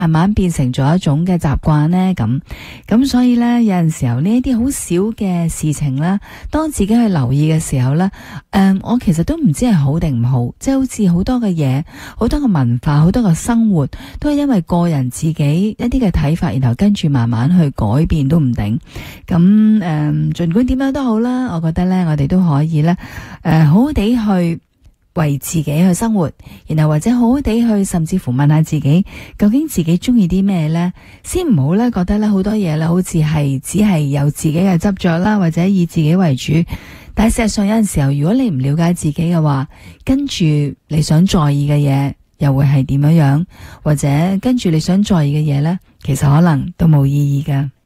慢慢變成咗一種嘅習慣呢？咁所以呢，有陣時候呢一啲好少嘅事情啦，當自己去留意嘅時候呢，我其實都唔知係好定唔好，即係好似好多嘅嘢，好多嘅文化，好多嘅生活，都係因為個人自己一啲嘅睇法，然後跟住慢慢去改變都唔定。咁盡管點樣都好啦，我覺得呢，我哋都可以呢，好好地去為自己去生活，然後或者好好地去甚至乎問下自己，究竟自己中意啲咩呢？先唔好呢覺得呢好多嘢呢好似係只係有自己嘅執着啦，或者以自己為主。但係事實上有陣時候，如果你唔了解自己嘅話，跟住你想在意嘅嘢又會係點樣樣，或者跟住你想在意嘅嘢呢，其實可能都冇意義㗎。